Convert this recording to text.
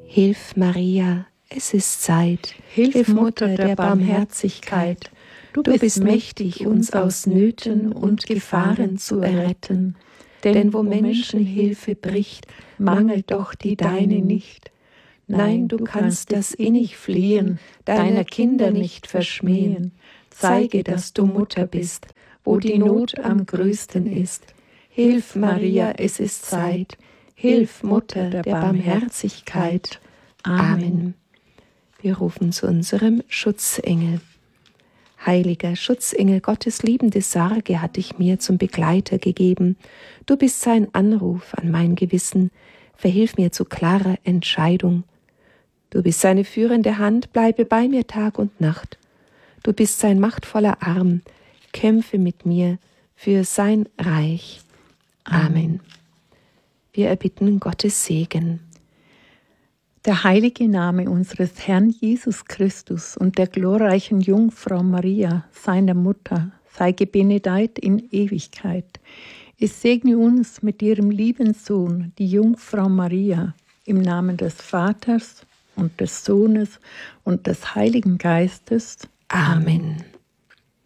Hilf, Maria, es ist Zeit. Hilf, Mutter der Barmherzigkeit. Du bist mächtig, uns aus Nöten und Gefahren zu erretten. Denn wo Menschenhilfe bricht, mangelt doch die deine nicht. Nein, du kannst das innig Flehen deiner Kinder nicht verschmähen. Zeige, dass du Mutter bist, wo die Not am größten ist. Hilf, Maria, es ist Zeit. Hilf, Mutter der Barmherzigkeit. Amen. Wir rufen zu unserem Schutzengel. Heiliger Schutzengel, Gottes liebende Sorge hat dich mir zum Begleiter gegeben. Du bist sein Anruf an mein Gewissen. Verhilf mir zu klarer Entscheidung. Du bist seine führende Hand, bleibe bei mir Tag und Nacht. Du bist sein machtvoller Arm, kämpfe mit mir für sein Reich. Amen. Wir erbitten Gottes Segen. Der heilige Name unseres Herrn Jesus Christus und der glorreichen Jungfrau Maria, seiner Mutter, sei gebenedeit in Ewigkeit. Es segne uns mit ihrem lieben Sohn, die Jungfrau Maria, im Namen des Vaters und des Sohnes und des Heiligen Geistes. Amen.